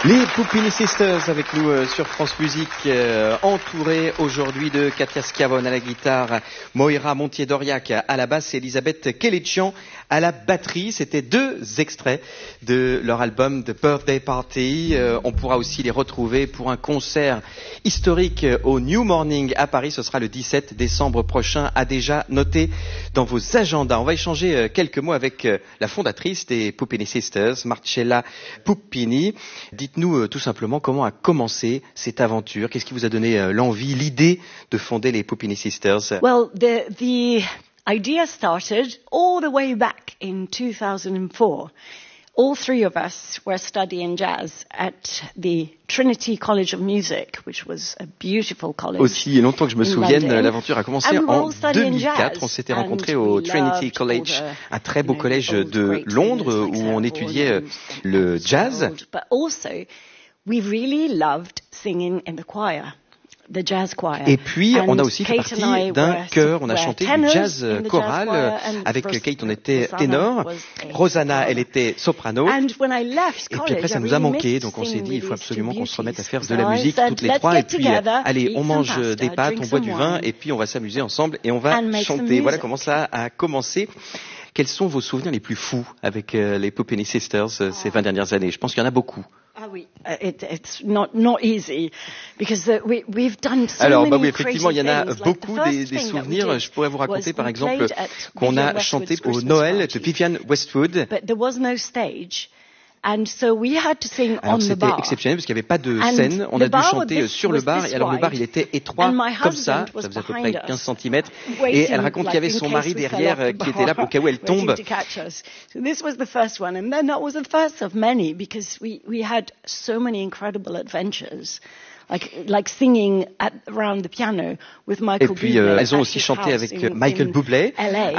Les Puppini Sisters avec nous sur France Musique, entourés aujourd'hui de Katia Schiavone à la guitare, Moira Montier-Doriac à la basse et Elisabeth Kelletchian à la batterie. C'était deux extraits de leur album The Birthday Party. On pourra aussi les retrouver pour un concert historique au New Morning à Paris. Ce sera le 17 décembre prochain, à déjà noter dans vos agendas. On va échanger quelques mots avec la fondatrice des Puppini Sisters, Marcella Puppini. Dites-nous tout simplement comment a commencé cette aventure. Qu'est-ce qui vous a donné l'envie, l'idée de fonder les Puppini Sisters? Well, the idea started all the way back in 2004. All three of us were studying jazz at the Trinity College of Music, which was a beautiful college. Aussi longtemps que je me souvienne, l'aventure a commencé en 2004. On s'était rencontrés au Trinity College, un très beau collège de Londres où on étudiait le jazz. But also, we really loved singing in the choir. The jazz choir. Et puis, on a aussi fait partie d'un chœur. On a chanté du jazz choral. Avec Kate, on était ténor. Rosanna, elle était soprano. Et puis après, ça nous a manqué. Donc, on s'est dit, il faut absolument qu'on se remette à faire de la musique toutes les trois. Et puis, allez, on mange des pâtes, on boit du vin, et puis on va s'amuser ensemble et on va chanter. Voilà comment ça a commencé. Quels sont vos souvenirs les plus fous avec les Puppini Sisters ces 20 dernières années? Je pense qu'il y en a beaucoup. Ah oui, it's not easy because we've done so Alors, many oui, effectivement, il y en a crazy beaucoup des souvenirs. Je pourrais vous raconter, par exemple, qu'on a chanté au Noël de Vivienne Westwood. But there was no stage. And so we had to sing on the c'était bar. exceptionnel parce qu'il n'y avait pas de scène. On a dû chanter sur le bar. Et alors le bar, il était étroit comme ça. Ça faisait à peu près 15 centimètres. Et elle raconte qu'il y avait son mari derrière qui était là pour cas où elle tombe. So this was the first one. And then that was the first of many because we had so many incredible adventures. Like singing around the piano with Michael Bublé. Et puis elles ont aussi chanté avec Michael Bublé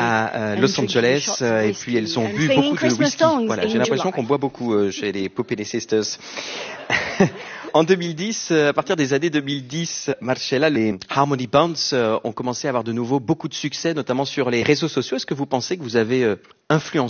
à Los Angeles. Et puis elles ont bu beaucoup de whisky. Voilà, j'ai l'impression qu'on boit beaucoup chez les Puppini Sisters. En 2010, à partir des années 2010, Marcella, les Harmony Bands ont commencé à avoir de nouveau beaucoup de succès, notamment sur les réseaux sociaux. Est-ce que vous pensez que vous avez influencé